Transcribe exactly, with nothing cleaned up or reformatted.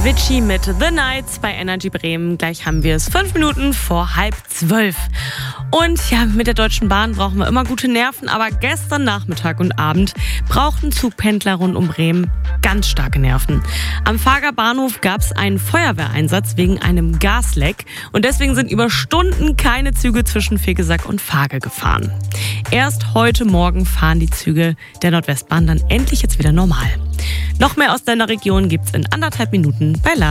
Avicii mit The Nights bei Energy Bremen. Gleich haben wir es fünf Minuten vor halb zwölf. Und ja, mit der Deutschen Bahn brauchen wir immer gute Nerven, aber gestern Nachmittag und Abend brauchten Zugpendler rund um Bremen ganz starke Nerven. Am Faager Bahnhof gab es einen Feuerwehreinsatz wegen einem Gasleck und deswegen sind über Stunden keine Züge zwischen Vegesack und Fage gefahren. Erst heute Morgen fahren die Züge der Nordwestbahn dann endlich jetzt wieder normal. Noch mehr aus deiner Region gibt's in anderthalb Minuten bei Lars.